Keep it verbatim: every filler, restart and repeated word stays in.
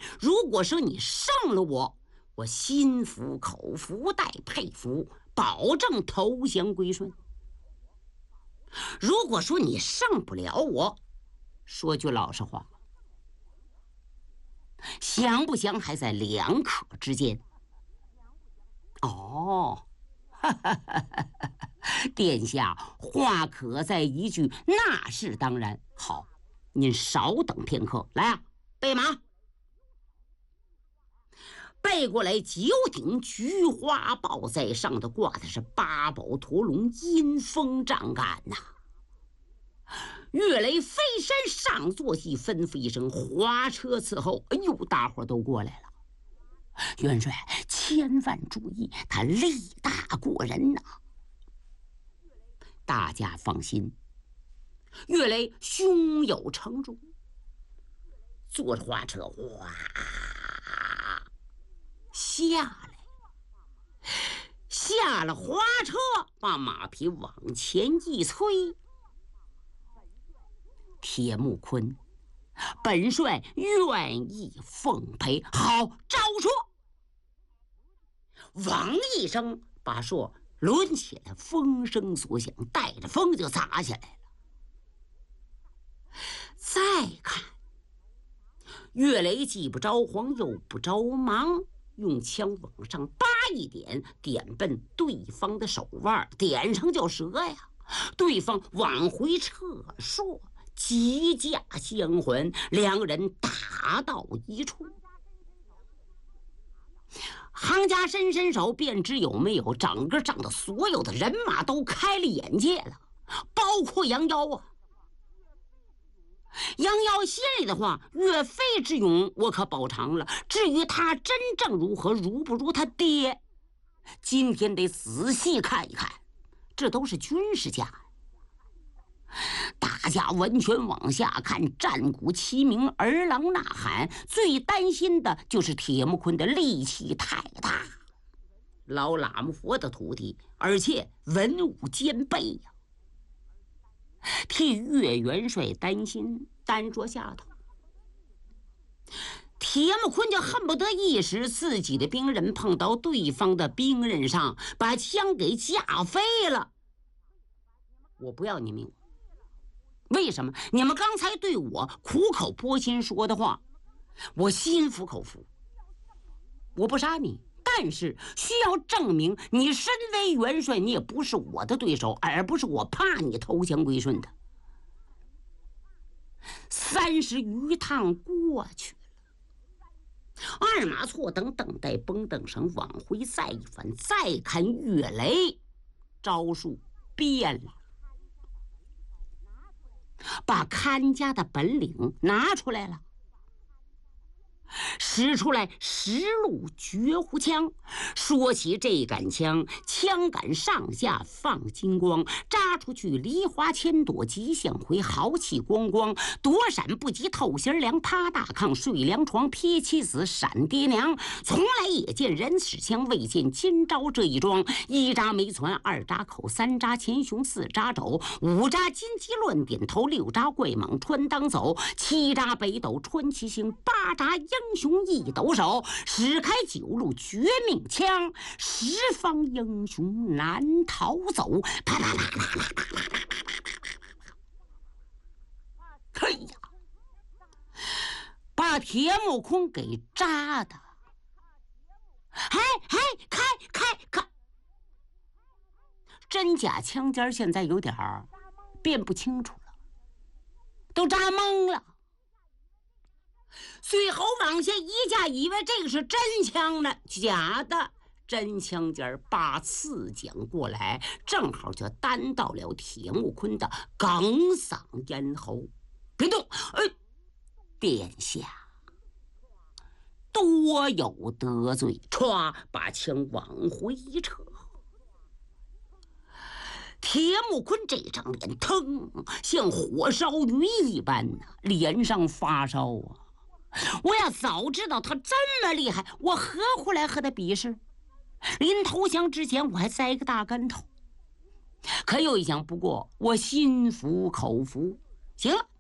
如果说你胜了我，我心服口服，待佩服，保证投降归顺。如果说你胜不了我，说句老实话，降不降还在两可之间。哦，哈哈哈哈，殿下话可在一句，那是当然。好，您稍等片刻，来啊，备马。背过来九顶菊花豹在上的挂的是八宝驼龙，阴风仗杆呐、啊。岳雷飞身上坐骑，吩咐一声，滑车伺候。哎呦，大伙都过来了。元帅千万注意，他力大过人呐、啊。大家放心，岳雷胸有成竹，坐着花车哗下来，下了花车，把马匹往前一催。铁木坤，本帅愿意奉陪。好，招说。王一声把槊抡起来，风声所响，带着风就砸下来了。再看，岳雷既不着慌又不着忙，用枪往上扒一点，点奔对方的手腕，点上就折呀。对方往回撤槊，急驾相还，两人打到一处。行家伸伸手便知有没有，整个仗的所有的人马都开了眼界了，包括杨妖啊。杨妖心里的话，岳飞之勇我可饱尝了，至于他真正如何，如不如他爹，今天得仔细看一看，这都是军事家。大家完全往下看，战鼓齐鸣，儿郎呐喊，最担心的就是铁木坤的力气太大，老喇嘛佛的徒弟，而且文武兼备呀、啊，替岳元帅担心，单说下头。铁木坤就恨不得一时自己的兵刃碰到对方的兵刃上，把枪给架飞了。我不要你命，为什么？你们刚才对我苦口婆心说的话，我心服口服。我不杀你，但是需要证明你身为元帅，你也不是我的对手，而不是我怕你投降归顺的。三十余趟过去了，二马错蹬，等待绷蹬绳，往回再一翻，再看岳雷，招数变了，把看家的本领拿出来了，使出来十路绝户枪。说起这杆枪，枪杆上下放金光，扎出去梨花千朵急向回，豪气光光，躲闪不及透心凉，趴大炕睡凉床，劈妻子闪爹娘。从来也见人使枪，未见今朝这一桩。一扎没攒，二扎口，三扎前胸，四扎肘，五扎金鸡乱点头，六扎怪蟒穿裆走，七扎北斗穿七星，八扎英雄一抖手，使开九路绝命枪，十方英雄难逃走。啪啪啪啪啪啪啪啪啪！哎呀，把铁木坤给扎的！哎哎，开开开！真假枪尖现在有点儿辨不清楚了，都扎懵了。随后往下一架，以为这个是真枪呢，假的。真枪尖把刺讲过来，正好就单到了铁木坤的哽嗓咽喉。别动！哎，殿下多有得罪，歘，把枪往回一撤。铁木坤这张脸腾像火烧鱼一般呢、啊，脸上发烧啊！我要早知道他这么厉害，我何苦来和他比试？临投降之前，我还栽个大跟头。可又一想，不过我心服口服。行了，